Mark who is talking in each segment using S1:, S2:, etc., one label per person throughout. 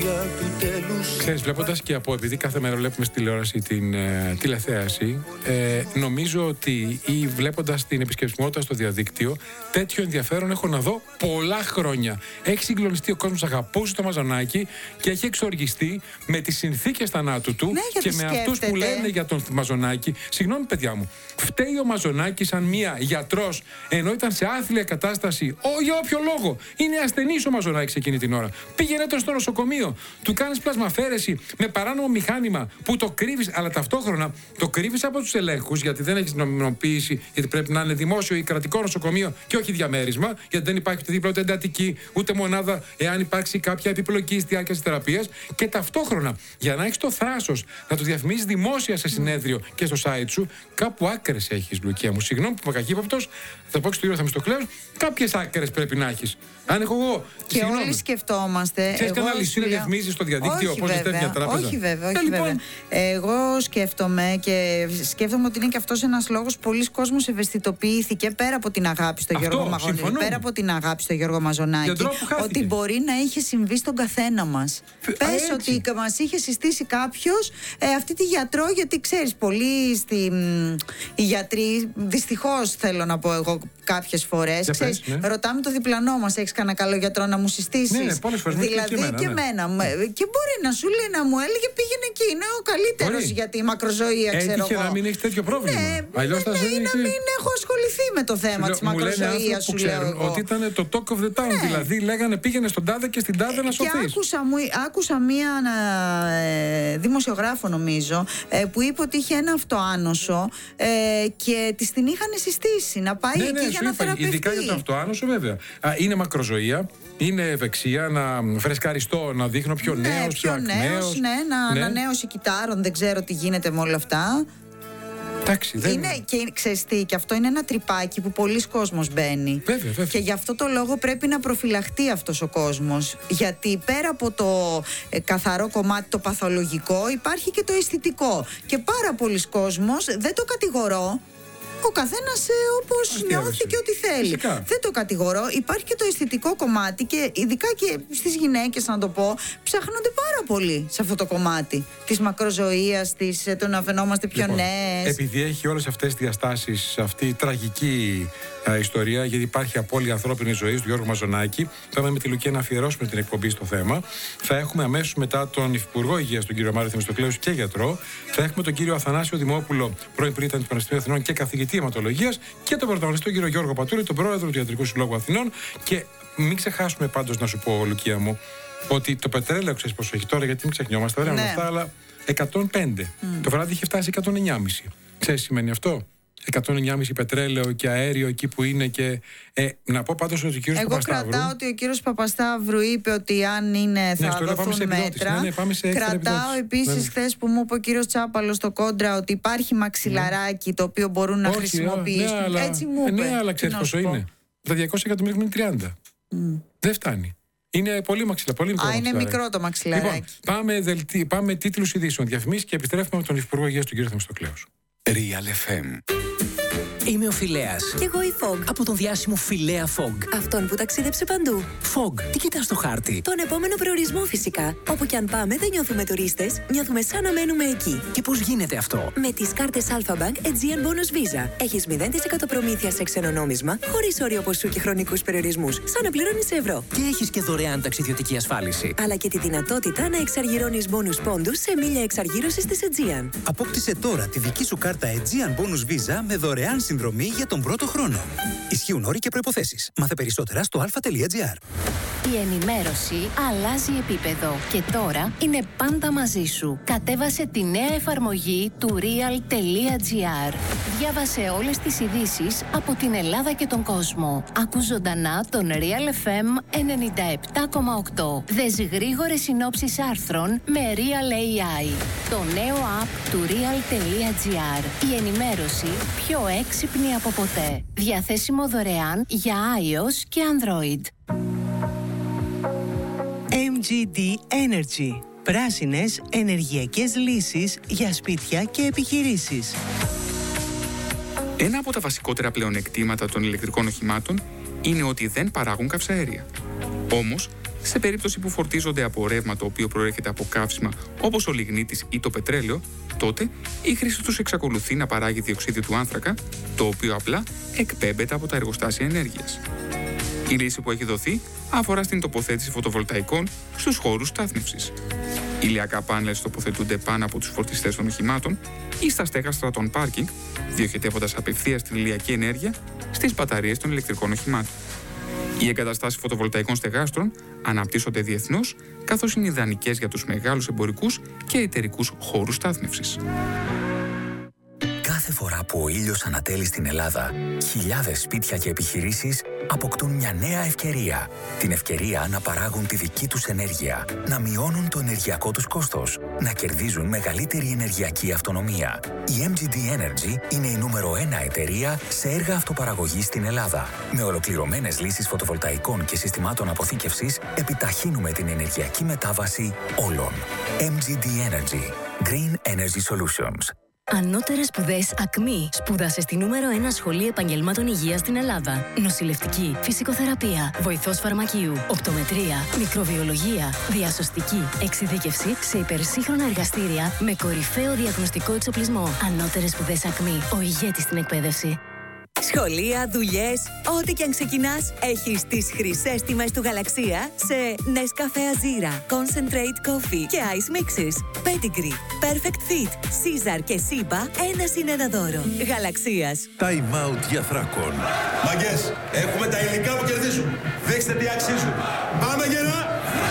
S1: Ξέρεις, βλέποντας και επειδή κάθε μέρα βλέπουμε στη τηλεόραση την τηλεθέαση, νομίζω ότι ή βλέποντας την επισκεψιμότητα στο διαδίκτυο, τέτοιο ενδιαφέρον έχω να δω πολλά χρόνια. Έχει συγκλονιστεί ο κόσμος, αγαπούσε το Μαζονάκη και έχει εξοργιστεί με τις συνθήκες θανάτου του και με αυτούς που λένε για τον Μαζονάκη. Συγγνώμη, παιδιά μου, φταίει ο Μαζονάκης σαν μία γιατρός, ενώ ήταν σε άθλια κατάσταση, για όποιο λόγο. Είναι ασθενής ο Μαζονάκης εκείνη την ώρα. Πήγαινε τον στο νοσοκομείο, του κάνεις πλασμαφαίρεση με παράνομο μηχάνημα που το κρύβεις, αλλά ταυτόχρονα το κρύβεις από τους ελέγχους, γιατί δεν έχεις νομιμοποίηση, γιατί πρέπει να είναι δημόσιο ή κρατικό νοσοκομείο και όχι διαμέρισμα, γιατί δεν υπάρχει ούτε δίπλα ούτε εντατική, ούτε μονάδα, εάν υπάρξει κάποια επιπλοκή στη διάρκεια της θεραπείας. Και ταυτόχρονα, για να έχεις το θράσος να το διαφημίσεις δημόσια σε συνέδριο και στο site σου, κάπου άκρες έχεις, Λουκία μου. Συγγνώμη που είμαι κακύποπτος, θα πω και στο Θεμιστοκλέους, κάποιες άκρες πρέπει να έχεις. Αν έχω εγώ.
S2: Και όλοι σκεφτόμαστε.
S1: Ξέρεις κανένα λυσίδα διαφημίζεις στο διαδίκτυο, πώς δεν μια τράπεζα?
S2: Όχι, βέβαια. Βέβαια. Εγώ σκέφτομαι ότι είναι και αυτός ένας λόγος. Πολλοί κόσμος ευαισθητοποιήθηκε πέρα από την αγάπη στο Γιώργο Μαζονάκη. Πέρα από την αγάπη στο Γιώργο Μαζονάκη, ότι μπορεί να είχε συμβεί στον καθένα μας. Πες ότι μας είχε συστήσει κάποιος αυτή τη γιατρό, γιατί ξέρεις, πολλοί οι γιατροί, δυστυχώς θέλω να πω εγώ κάποιες φορές, ξέρεις, ρωτάμε το διπλανό μας, έχεις κανένα καλό γιατρό να μου συστήσεις?
S1: Ναι, πολλές φορές.
S2: Δηλαδή και εμένα. Και μπορεί να σου λέει, να μου έλεγε πήγαινε εκεί, είναι ο καλύτερος για τη μακροζωία, ξέρω εγώ.
S1: Έτυχε να μην έχει τέτοιο πρόβλημα.
S2: Αλλιώς να μην έχω ασχοληθεί με το θέμα της μακροζωίας, σου λέω εγώ.
S1: Ότι ήταν το talk of the town, δηλαδή λέγανε πήγαινε στον τάδε και στην τάδε να σωθείς.
S2: Και άκουσα μία δημοσιογράφο, νομίζω, που είπε ότι είχε ένα αυτοάνωσο και της την είχαν συστήσει να πάει εκεί για να θεραπευτεί.
S1: Ειδικά για το αυτοάνωσο, βέβαια. Είναι μακροζωία, είναι ευεξία, να φρεσκαριστώ, να δείχνω πιο νέος, πιο ακμαίος.
S2: Ανανέωση κυτάρων, δεν ξέρω τι γίνεται με όλα αυτά.
S1: Εντάξει,
S2: και ξέρεις τι, και αυτό είναι ένα τρυπάκι που πολλοί κόσμος μπαίνει.
S1: Βέβαια.
S2: Και γι' αυτό το λόγο πρέπει να προφυλαχτεί αυτός ο κόσμος. Γιατί πέρα από το καθαρό κομμάτι, το παθολογικό, υπάρχει και το αισθητικό. Και πάρα πολλοί κόσμος, δεν το κατηγορώ. Ο καθένας όπως νιώθει και ό,τι θέλει.
S1: Φυσικά.
S2: Δεν το κατηγορώ. Υπάρχει και το αισθητικό κομμάτι και ειδικά και στις γυναίκες, να το πω, ψάχνονται πάρα πολύ σε αυτό το κομμάτι της μακροζωίας, το να φαινόμαστε πιο νέες.
S1: Επειδή έχει όλες αυτές τις διαστάσεις, αυτή η τραγική ιστορία, γιατί υπάρχει απώλεια ανθρώπινης ζωής του Γιώργου Μαζονάκη, πάμε με τη Λουκία να αφιερώσουμε την εκπομπή στο θέμα. Θα έχουμε αμέσως μετά τον Υφυπουργό Υγείας, τον κύριο Μάριο Θεμιστοκλέους και γιατρό. Θα έχουμε τον κύριο Αθανάσιο Δημόπουλο, πρώην πρίτανη του Πανεπιστημίου Αθηνών και καθηγητή αιματολογίας, και τον πρωταγωνιστή, τον κύριο Γιώργο Πατούρη, τον πρόεδρο του Ιατρικού Συλλόγου Αθηνών. Και μην ξεχάσουμε πάντως, να σου πω, Λουκία μου, ότι το πετρέλαιο, ξέρεις πόσο έχει τώρα, γιατί μην ξεχνιόμαστε, δεν είναι αυτά, αλλά 105. Το βράδυ είχε φτάσει 109,5. Ξέρεις τι σημαίνει αυτό? 109,5 πετρέλαιο και αέριο εκεί που είναι. Και να πω πάντως ότι ο κύριος Παπασταύρου.
S2: Εγώ κρατάω ότι ο κύριος Παπασταύρου είπε ότι αν είναι θα δοθούν μέτρα. Κρατάω επίσης χθες που μου είπε ο κύριος Τσάπαλος στο Κόντρα ότι υπάρχει μαξιλαράκι το οποίο μπορούν να χρησιμοποιήσουν. Έτσι μου είπε.
S1: Ναι, αλλά ξέρεις πόσο είναι? Τα 200 εκατομμύρια είναι 30. Δεν φτάνει. Είναι πολύ μικρό
S2: είναι μικρό το μαξιλαράκι.
S1: Λοιπόν, πάμε τίτλους ειδήσεων, διαφημίσεις και επιστρέφουμε με τον Υφυπουργό Υγείας, τον κύριο Θεμιστοκλέους.
S3: Real FM. Είμαι ο Φιλέας.
S4: Κι εγώ η Fog.
S3: Από τον διάσημο Φιλέα Fog.
S4: Αυτόν που ταξίδεψε παντού.
S3: Fog, τι κοιτάς στο χάρτη?
S4: Τον επόμενο προορισμό, φυσικά. Όπου κι αν πάμε, δεν νιώθουμε τουρίστες, νιώθουμε σαν να μένουμε εκεί.
S3: Και πώς γίνεται αυτό?
S4: Με τις κάρτες Alpha-Bank Aegean Bonus Visa. Έχεις 0% προμήθεια σε ξένο νόμισμα, χωρίς όριο ποσού και χρονικούς περιορισμούς, σαν να πληρώνεις ευρώ.
S3: Και έχεις και δωρεάν ταξιδιωτική ασφάλιση.
S4: Αλλά και τη δυνατότητα να εξαργυρώνεις bonus πόντους σε μίλια εξαργύρωσης της Aegean.
S5: Απόκτησε τώρα τη δική σου κάρτα Aegean Bonus Visa με δωρεάν συνδρομή για τον πρώτο χρόνο. Ισχύουν όροι και προϋποθέσεις. Μάθε περισσότερα στο alpha.gr.
S6: Η ενημέρωση αλλάζει επίπεδο και τώρα είναι πάντα μαζί σου. Κατέβασε τη νέα εφαρμογή του real.gr. Διάβασε όλες τις ειδήσεις από την Ελλάδα και τον κόσμο. Άκου ζωντανά τον Real FM 97,8. Δες γρήγορες συνόψεις άρθρων με Real AI. Το νέο app του real.gr. Η ενημέρωση πιο έξυπνη από ποτέ. Διαθέσιμο δωρεάν για iOS και Android.
S7: MGD Energy. Πράσινες ενεργειακές λύσεις για σπίτια και επιχειρήσεις.
S8: Ένα από τα βασικότερα πλεονεκτήματα των ηλεκτρικών οχημάτων είναι ότι δεν παράγουν καυσαέρια. Όμως, σε περίπτωση που φορτίζονται από ρεύμα το οποίο προέρχεται από καύσιμα όπως ο λιγνίτης ή το πετρέλαιο, τότε η χρήση τους εξακολουθεί να παράγει διοξείδιο του άνθρακα, το οποίο απλά εκπέμπεται από τα εργοστάσια ενέργειας. Η λύση που έχει δοθεί αφορά στην τοποθέτηση φωτοβολταϊκών στους χώρους στάθμευσης. Ηλιακά πάνελ τοποθετούνται πάνω από τους φορτιστές των οχημάτων ή στα στέγαστρα των πάρκινγκ, διοχετεύοντας απευθείας την ηλιακή ενέργεια στις μπαταρίες των ηλεκτρικών οχημάτων. Οι εγκαταστάσεις φωτοβολταϊκών στεγάστρων αναπτύσσονται διεθνώς, καθώς είναι ιδανικές για τους μεγάλους εμπορικούς και εταιρικούς χώρους στάθμευσης.
S3: Κάθε φορά που ο ήλιος ανατέλει στην Ελλάδα, χιλιάδες σπίτια και επιχειρήσεις αποκτούν μια νέα ευκαιρία. Την ευκαιρία να παράγουν τη δική τους ενέργεια, να μειώνουν το ενεργειακό τους κόστος, να κερδίζουν μεγαλύτερη ενεργειακή αυτονομία. Η MGD Energy είναι η νούμερο 1 εταιρεία σε έργα αυτοπαραγωγής στην Ελλάδα. Με ολοκληρωμένες λύσεις φωτοβολταϊκών και συστημάτων αποθήκευσης, επιταχύνουμε την ενεργειακή μετάβαση όλων. MGD Energy. Green Energy Solutions.
S9: Ανώτερες σπουδές ΑΚΜΗ. Σπούδασε στη νούμερο 1 σχολή επαγγελμάτων υγείας στην Ελλάδα. Νοσηλευτική, φυσικοθεραπεία, βοηθός φαρμακείου, οπτομετρία, μικροβιολογία, διασωστική, εξειδίκευση σε υπερσύγχρονα εργαστήρια με κορυφαίο διαγνωστικό εξοπλισμό. Ανώτερες σπουδές ΑΚΜΗ. Ο ηγέτης στην εκπαίδευση.
S4: Σχολεία, δουλειές, ό,τι και αν ξεκινάς, έχεις τις χρυσές τιμές του Γαλαξία σε Nescafe Azira, Concentrate Coffee και Ice Mixes. Pedigree, Perfect Fit, Caesar και Siba, 1+1 δώρο. Γαλαξίας.
S10: Time out για Θράκον.
S11: Μαγκές, έχουμε τα υλικά που κερδίζουν. Δείξτε τι αξίζουν. Πάμε γερά!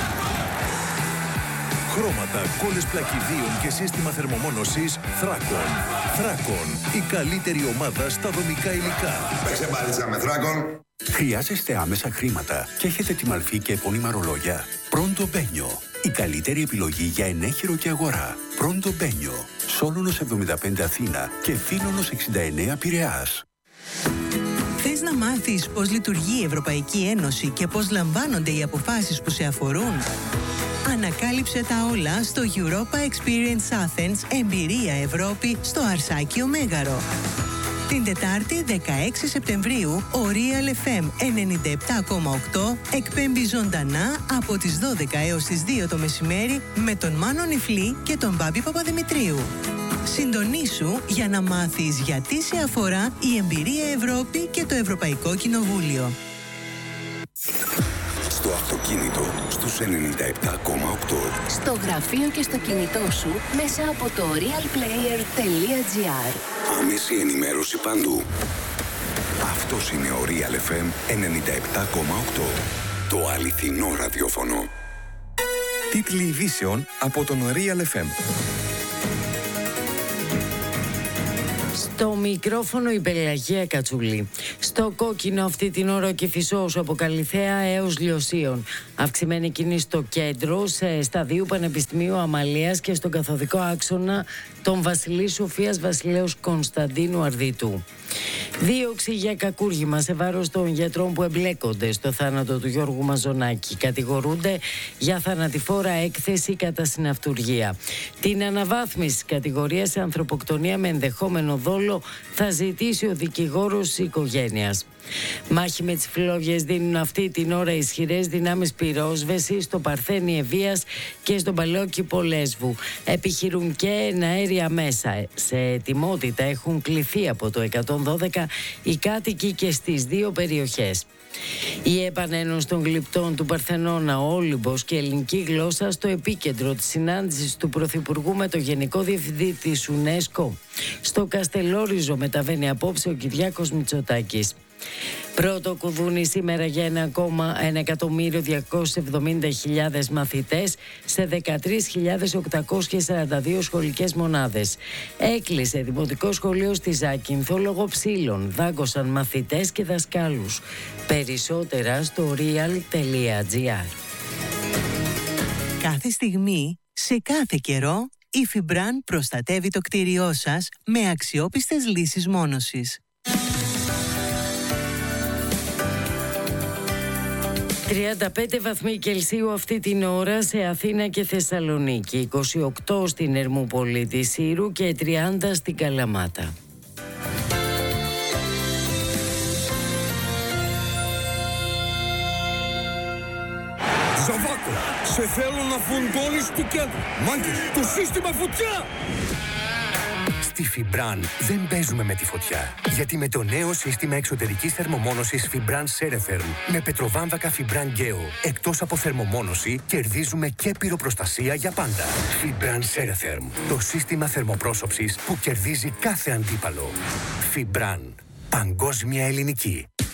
S10: Χρώματα, κόλλες πλακιδίων και σύστημα θερμομόνωσης Θράκον. Θράκον, η καλύτερη ομάδα στα δομικά υλικά.
S11: Παίξε μπάλιτσα με Θράκον.
S12: Χρειάζεστε άμεσα χρήματα και έχετε τη μαλφή και επώνυμα ρολόγια. Πρώντο Μπένιο. Η καλύτερη επιλογή για ενέχειρο και αγορά. Πρώντο Μπένιο. Σόλωνος 75 Αθήνα και Φίνωνος 69 Πειραιάς.
S7: Θες να μάθεις πώς λειτουργεί η Ευρωπαϊκή Ένωση και πώς λαμβάνονται οι αποφάσεις που σε αφορούν? Ανακάλυψε τα όλα στο Europa Experience Athens Εμπειρία Ευρώπη στο Αρσάκιο Μέγαρο. Την Τετάρτη 16 Σεπτεμβρίου ο Real FM 97,8 εκπέμπει ζωντανά από τις 12 έως τις 2 το μεσημέρι με τον Μάνο Νιφλή και τον Μπάμπη Παπαδημητρίου. Συντονίσου για να μάθεις γιατί σε αφορά η Εμπειρία Ευρώπη και το Ευρωπαϊκό Κοινοβούλιο.
S12: Στο αυτοκίνητο στους 97,8.
S6: Στο γραφείο και στο κινητό σου μέσα από το realplayer.gr.
S12: Άμεση ενημέρωση παντού. Αυτός είναι ο Real FM 97,8. Το αληθινό ραδιόφωνο.
S13: Τίτλοι ειδήσεων από τον Real FM.
S14: Στο μικρόφωνο η Πελαγία Κατσούλη. Στο κόκκινο αυτή την ώρα ο Κηφισός από Καλιθέα έως Λιωσίων. Αυξημένη κίνηση στο κέντρο, σε σταδίου Πανεπιστημίου Αμαλίας και στον καθοδικό άξονα των Βασιλής Σοφίας Βασιλέως Κωνσταντίνου Αρδίτου. Δίωξη για κακούργημα σε βάρος των γιατρών που εμπλέκονται στο θάνατο του Γιώργου Μαζονάκη. Κατηγορούνται για θανατηφόρα έκθεση κατά συναυτουργία. Την αναβάθμιση της κατηγορίας σε ανθρωποκτονία με ενδεχόμενο δόλο θα ζητήσει ο δικηγόρος της οικογένειας. Μάχη με τις φλόγες δίνουν αυτή την ώρα ισχυρές δυνάμεις πυρόσβεσης στο Παρθένη Ευβοίας και στον Παλαιόκηπο Λέσβου. Επιχειρούν και εναέρια μέσα. Σε ετοιμότητα έχουν κληθεί από το 112 οι κάτοικοι και στις δύο περιοχές. Η επανένωση των γλυπτών του Παρθενώνα, ο Όλυμπος και ελληνική γλώσσα στο επίκεντρο της συνάντησης του Πρωθυπουργού με το Γενικό Διευθυντή της UNESCO. Στο Καστελόριζο μεταβαίνει απόψε ο Κυριάκος Μητσοτάκης. Πρώτο κουδούνι σήμερα για 1.270.000 μαθητές σε 13.842 σχολικές μονάδες. Έκλεισε δημοτικό σχολείο στη Ζάκυνθο λόγω ψήλων. Δάγκωσαν μαθητές και δασκάλους. Περισσότερα στο real.gr.
S7: Κάθε στιγμή, σε κάθε καιρό, η Φιμπράν προστατεύει το κτίριό σας με αξιόπιστες λύσεις μόνωσης.
S14: 35 βαθμοί Κελσίου αυτή την ώρα σε Αθήνα και Θεσσαλονίκη, 28 στην Ερμούπολη της Σύρου και 30 στην Καλαμάτα.
S15: Σε θέλω να φουντώνεις του κέντρου. Μάγκες, το σύστημα φωτιά!
S16: Στη Φιμπραν δεν παίζουμε με τη φωτιά. Γιατί με το νέο σύστημα εξωτερικής θερμομόνωσης Fibran Ceretherm με πετροβάμβακα Fibran Geo, εκτός από θερμομόνωση, κερδίζουμε και πυροπροστασία για πάντα. Fibran Ceretherm, το σύστημα θερμοπρόσωψης που κερδίζει κάθε αντίπαλο. Fibran, παγκόσμια ελληνική.